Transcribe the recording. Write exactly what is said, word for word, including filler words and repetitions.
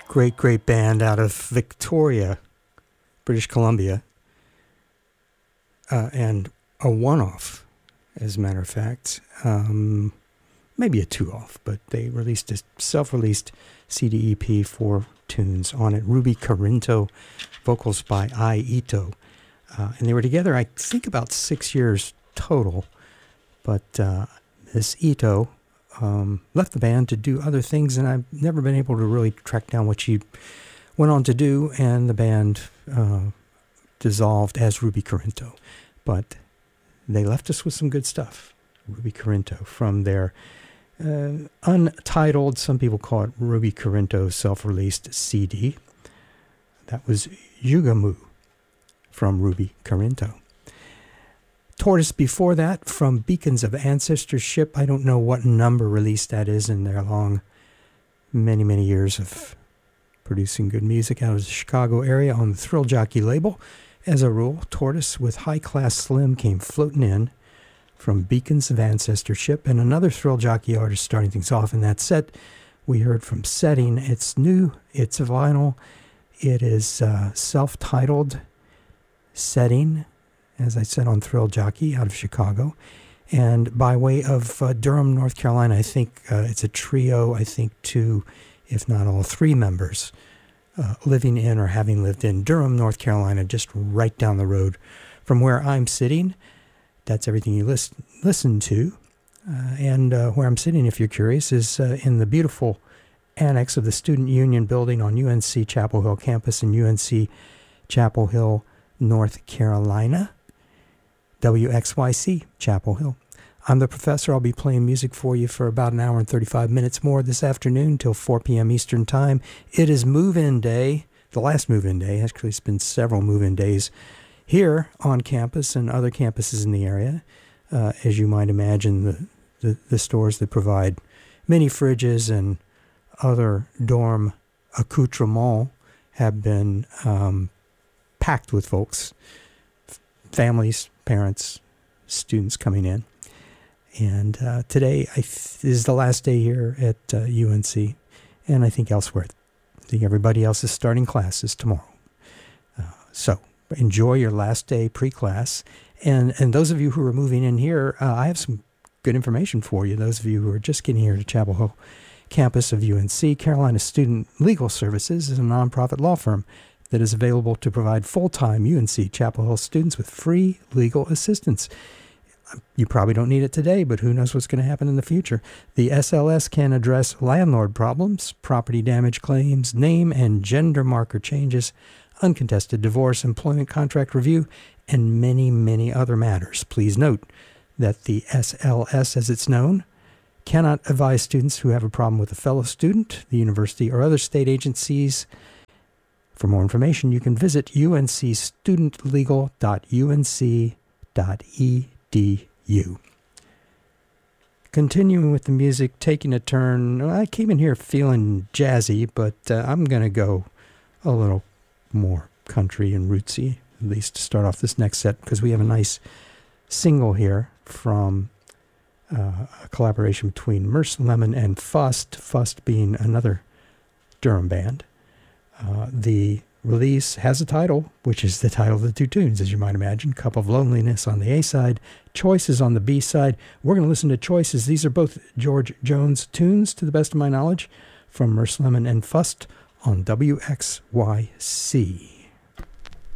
great, great band out of Victoria, British Columbia, uh, and a one-off, as a matter of fact. Um, maybe a two-off, but they released a self-released C D E P, four tunes on it. Ruby Corinto, vocals by Ai Ito. Uh, and they were together, I think, about six years total. But uh, Miss Ito um, left the band to do other things, and I've never been able to really track down what she went on to do, and the band uh, dissolved as Ruby Corinto. But they left us with some good stuff. Ruby Corinto from their uh, untitled, some people call it Ruby Corinto self-released C D. That was Yugamu from Ruby Corinto. Tortoise before that from Beacons of Ancestorship. I don't know what number release that is in their long, many, many years of producing good music out of the Chicago area on the Thrill Jockey label. As a rule, Tortoise with High Class Slim came floating in from Beacons of Ancestorship, and another Thrill Jockey artist starting things off in that set. We heard from Setting. It's new, it's vinyl, it is uh, self-titled Setting, as I said, on Thrill Jockey out of Chicago. And by way of uh, Durham, North Carolina, I think uh, it's a trio, I think two, if not all three members uh, living in or having lived in Durham, North Carolina, just right down the road from where I'm sitting. That's everything you listen, listen to. Uh, and uh, where I'm sitting, if you're curious, is uh, in the beautiful annex of the Student Union building on U N C Chapel Hill campus in U N C Chapel Hill, North Carolina. W X Y C, Chapel Hill. I'm the professor. I'll be playing music for you for about an hour and thirty-five minutes more this afternoon till four p.m. Eastern Time. It is move-in day, the last move-in day. Actually, it's been several move-in days here on campus and other campuses in the area. Uh, as you might imagine, the, the, the stores that provide mini fridges and other dorm accoutrements have been um, packed with folks, f- families, parents, students coming in. And uh, today I th- is the last day here at uh, U N C, and I think elsewhere. I think everybody else is starting classes tomorrow. Uh, so enjoy your last day pre-class. And, and those of you who are moving in here, uh, I have some good information for you. Those of you who are just getting here to Chapel Hill campus of U N C, Carolina Student Legal Services is a nonprofit law firm that is available to provide full-time U N C Chapel Hill students with free legal assistance. You probably don't need it today, but who knows what's going to happen in the future. The S L S can address landlord problems, property damage claims, name and gender marker changes, uncontested divorce, employment contract review, and many, many other matters. Please note that the S L S, as it's known, cannot advise students who have a problem with a fellow student, the university, or other state agencies. For more information, you can visit u n c student legal dot u n c dot e d u. Continuing with the music, taking a turn. I came in here feeling jazzy, but uh, I'm going to go a little more country and rootsy, at least to start off this next set, because we have a nice single here from uh, a collaboration between Merce Lemon and Fust, Fust being another Durham band. Uh, the release has a title, which is the title of the two tunes, as you might imagine. Cup of Loneliness on the A side, Choices on the B side. We're going to listen to Choices. These are both George Jones tunes, to the best of my knowledge, from Merce Lemon and Fust on W X Y C.